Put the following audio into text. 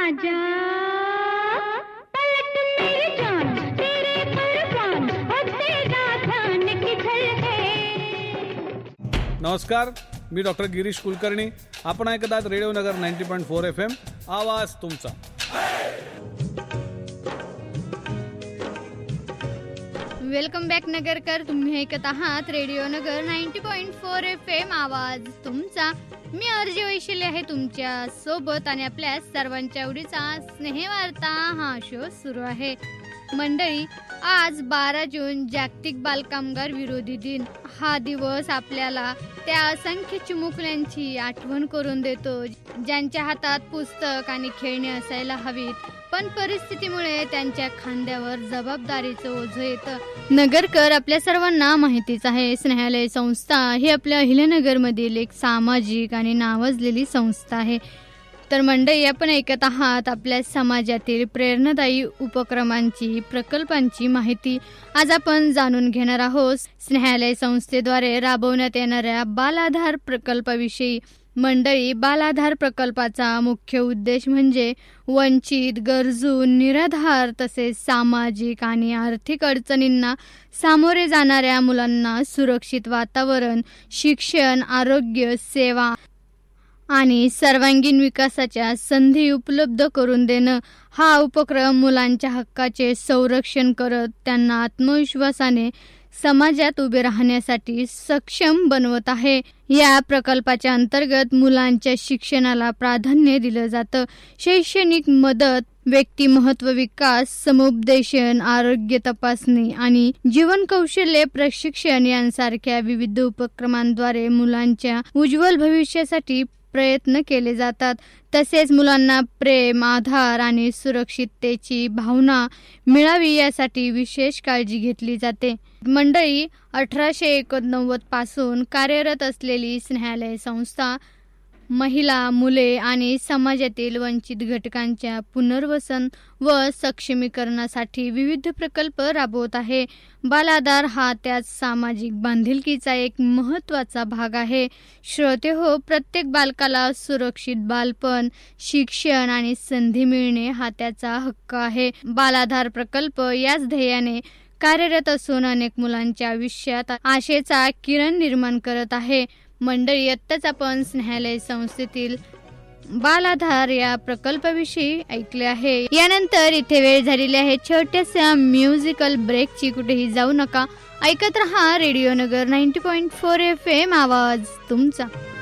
आजा पलट मेरी जान तेरे कुर्बान हो तेरा ध्यान किधर है. नमस्कार, मी डॉक्टर गिरीश कुलकर्णी. आपण ऐकतात रेडिओ नगर 90.4 FM. आवाज तुमचा. Welcome back Nagarkar. तुम्ही ऐकत आहात रेडिओ नगर 90.4 FM. आवाज तुमचा. मी अर्ज वैशिल्य आहे तुमच्या सोबत आणि आपल्या सर्वांच्या आवडीचा स्नेहवार्ता हा शो सुरू आहे. मंडळी, आज 12 जून जागतिक बालकामगार विरोधी दिन. हा दिवस आपल्याला त्या असंख्य चिमुकल्यांची आठवण करून देतो ज्यांच्या हातात पुस्तक आणि खेळणी असायला हवीत, पण परिस्थितीमुळे त्यांच्या खांद्यावर जबाबदारीचं ओझं येतं. नगरकर, आपल्या सर्वांना माहितीच आहे, स्नेहालय संस्था ही आपल्या अहिल्यानगरमधील एक सामाजिक आणि नावाजलेली संस्था आहे. तर मंडळी, आपण ऐकत आहात आपल्या समाजातील प्रेरणादायी उपक्रमांची, प्रकल्पांची माहिती. आज आपण जाणून घेणार आहोत स्नेहालय संस्थेद्वारे राबवण्यात येणाऱ्या बाल आधार प्रकल्पाविषयी. मंडळी, बाल आधार प्रकल्पाचा मुख्य उद्देश म्हणजे वंचित, गरजू, निराधार तसेच सामाजिक आणि आर्थिक अडचणींना सामोरे जाणाऱ्या मुलांना सुरक्षित वातावरण, शिक्षण, आरोग्य सेवा आणि सर्वांगीण विकासाच्या संधी उपलब्ध करून देणं. हा उपक्रम मुलांच्या हक्काचे संरक्षण करत त्यांना आत्मविश्वासाने समाजात उभे राहण्यासाठी सक्षम बनवत आहे. या प्रकल्पाच्या अंतर्गत मुलांच्या शिक्षणाला प्राधान्य दिलं जातं. शैक्षणिक मदत, व्यक्तिमत्व विकास, समुपदेशन, आरोग्य तपासणी आणि जीवन कौशल्य प्रशिक्षण यांसारख्या विविध उपक्रमांद्वारे मुलांच्या उज्ज्वल भविष्यासाठी प्रयत्न केले जातात. तसेच मुलांना प्रेम, आधार आणि सुरक्षिततेची भावना मिळावी यासाठी विशेष काळजी घेतली जाते. मंडळी, 1889 पासून कार्यरत असलेली स्नेहालय संस्था महिला, मुले आणि समाजातील वंचित घटकांच्या पुनर्वसन व सक्षमीकरणासाठी विविध प्रकल्प राबवत आहे. बाल आधार हा त्याच सामाजिक बांधिलकीचा एक महत्त्वाचा भाग आहे. श्रोते हो, प्रत्येक बालकाला सुरक्षित बालपण, शिक्षण आणि संधी मिळणे हा त्याचा हक्क आहे. बाल आधार प्रकल्प याच ध्येयाने कार्यरत असून अनेक मुलांच्या आयुष्यात आशेचा किरण निर्माण करत आहे. मंडळी, आत्ताच आपण स्नेहालय संस्थेतील बाल आधार या प्रकल्पाविषयी ऐकले आहे. यानंतर इथे वेळ झालेली आहे छोट्याशा म्युझिकल ब्रेकची. कुठेही जाऊ नका, ऐकत रहा रेडिओ नगर 90.4 FM. आवाज तुमचा.